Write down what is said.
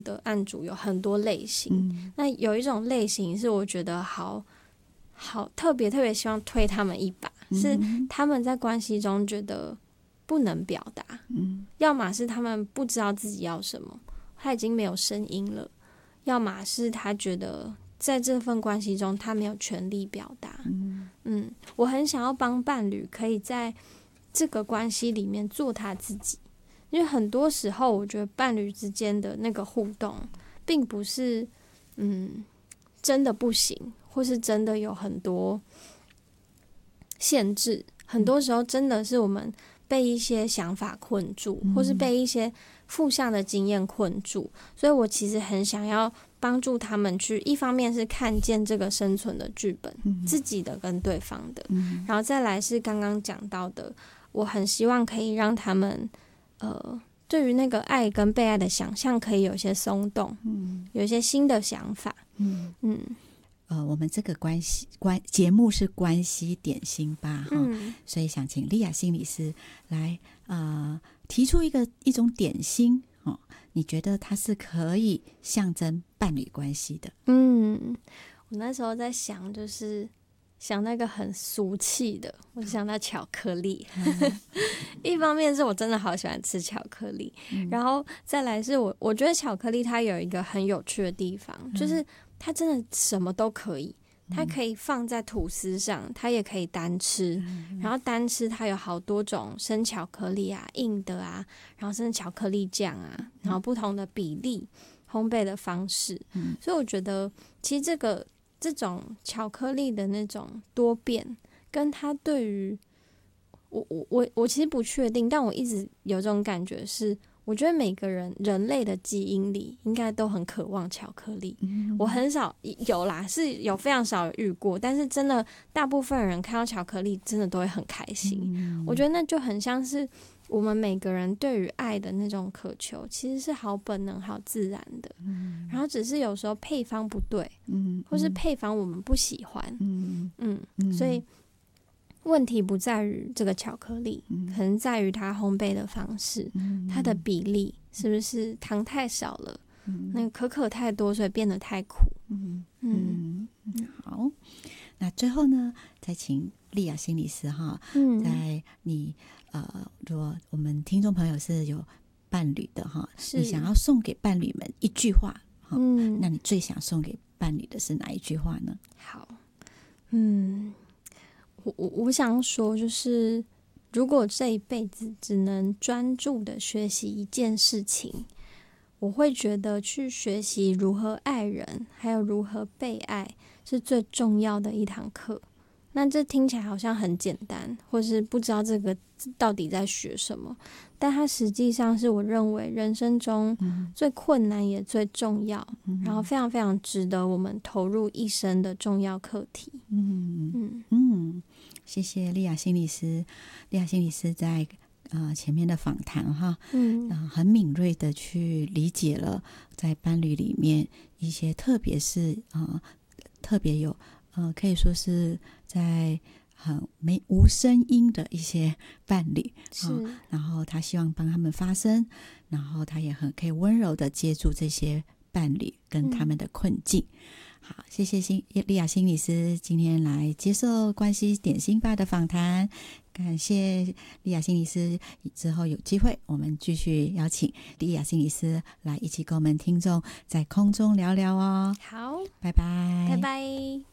的案主有很多类型，那有一种类型是我觉得好特别希望推他们一把，是他们在关系中觉得不能表达，要么是他们不知道自己要什么，他已经没有声音了，要么是他觉得在这份关系中他没有权利表达。我很想要帮伴侣可以在这个关系里面做他自己，因为很多时候我觉得伴侣之间的那个互动并不是真的不行，或是真的有很多限制，很多时候真的是我们被一些想法困住，或是被一些负向的经验困住，所以我其实很想要帮助他们去，一方面是看见这个生存的剧本，自己的跟对方的，然后再来是刚刚讲到的，我很希望可以让他们对于那个爱跟被爱的想象可以有一些松动，有一些新的想法。 我们这个节目是关系点心吧，所以想请莉亚心理师来提出一种点心，你觉得它是可以象征伴侣关系的？ 我那时候在想，就是想那个很俗气的，我就想到巧克力。一方面是我真的好喜欢吃巧克力，然后再来是我觉得巧克力它有一个很有趣的地方，就是它真的什么都可以，它可以放在吐司上，它也可以单吃，然后单吃它有好多种生巧克力啊、硬的啊，然后甚至巧克力酱啊，然后不同的比例、烘焙的方式，所以我觉得其实这种巧克力的那种多变，跟它对于我其实不确定，但我一直有这种感觉是，我觉得每个人类的基因里应该都很渴望巧克力。我很少有啦，是有非常少有遇过，但是真的大部分人看到巧克力真的都会很开心。我觉得那就很像是我们每个人对于爱的那种渴求，其实是好本能、好自然的。然后只是有时候配方不对，或是配方我们不喜欢，所以问题不在于这个巧克力，可能在于它烘焙的方式，它的比例是不是糖太少了，那个可太多，所以变得太苦。 好，那最后呢，再请莉亚心理师哈，在你如果我们听众朋友是有伴侣的哈，你想要送给伴侣们一句话，那你最想送给伴侣的是哪一句话呢？ 好，我想说，就是如果这一辈子只能专注的学习一件事情，我会觉得去学习如何爱人，还有如何被爱，是最重要的一堂课。那这听起来好像很简单，或是不知道这个到底在学什么，但它实际上是我认为人生中最困难也最重要，然后非常非常值得我们投入一生的重要课题。 谢谢莉亚心理师。莉亚心理师在前面的访谈哈，很敏锐的去理解了在伴侣里面一些，特别是特别有可以说是在无声音的一些伴侣，然后他希望帮他们发声，然后他也很可以温柔的接住这些伴侣跟他们的困境。好，谢谢莉亚心理师今天来接受关系点心吧的访谈，感谢莉亚心理师。之后有机会我们继续邀请莉亚心理师来一起跟我们听众在空中聊聊哦。 好， 拜拜， 拜拜。